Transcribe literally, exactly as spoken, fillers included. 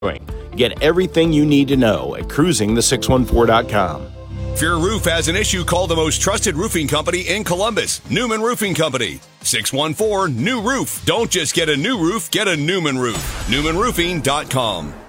Get everything you need to know at cruising the six one four dot com. If your roof has an issue, call the most trusted roofing company in Columbus, Newman Roofing Company. six one four, new roof. Don't just get a new roof, get a Newman roof. Newman Roofing dot com.